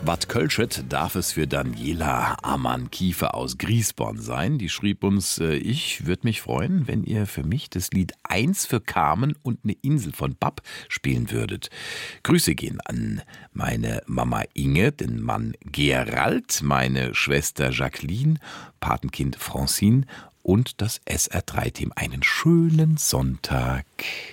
Wat Kölschet darf es für Daniela Amann-Kiefer aus Griesborn sein. Die schrieb uns, ich würde mich freuen, wenn ihr für mich das Lied 1 für Carmen und eine Insel von Bab spielen würdet. Grüße gehen an meine Mama Inge, den Mann Gerald, meine Schwester Jacqueline, Patenkind Francine und das SR3-Team. Einen schönen Sonntag.